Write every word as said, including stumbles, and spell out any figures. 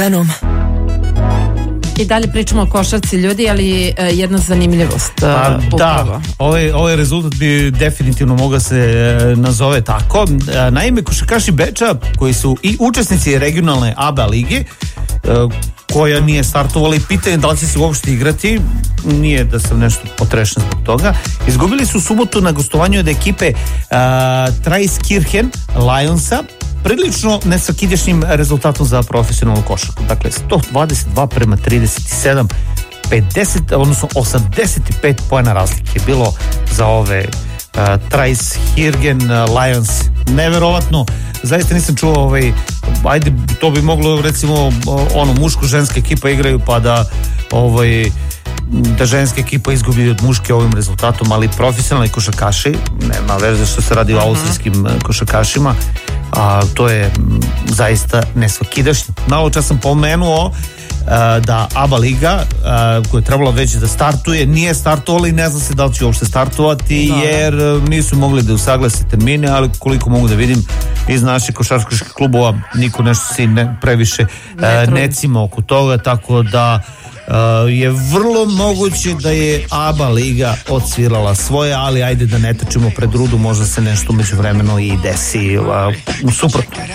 Crvenom. I dalje pričamo o košarci, ljudi, ali uh, jedna zanimljivost. Uh, pa, da, ovaj, ovaj rezultat bi definitivno mogao se uh, nazove tako. Uh, naime, košarkaši Beča, koji su i učesnici regionalne A B A lige, uh, koja nije startovala i pitanje da li će se uopšte igrati, nije da sam nešto potrešen zbog toga, izgubili su subotu na gostovanju od ekipe uh, Traiskirchen Lionsa, prilično nesvakidašnjim rezultatom za profesionalnu košarku. Dakle, sto dvadeset dva prema trideset sedam, pedeset, odnosno osamdeset pet poena razlike je bilo za ove uh, Traiskirchen Lions. Neverovatno, zaista nisam čuo ovaj, ajde, to bi moglo recimo ono, muško-ženska ekipa igraju pa da ovaj da ženska ekipa izgubi od muške ovim rezultatom, ali profesionalni košarkaši, nema veze što se radi o austrijskim košarkašima, a to je m, zaista nesvakidašnje. Malo čas sam pomenuo a, da A B A liga a, koja je trebala već da startuje, nije startovala i ne zna se da li će uopšte startovati, da, jer nisu mogli da usaglase termine, ali koliko mogu da vidim iz naših košarkaških klubova niko nešto si ne, previše a, ne cima oko toga, tako da Uh, je vrlo moguće da je A B A liga odsvirala svoje, ali ajde da ne trčimo pred rudu, možda se nešto međuvremeno i desi uh, suprotno.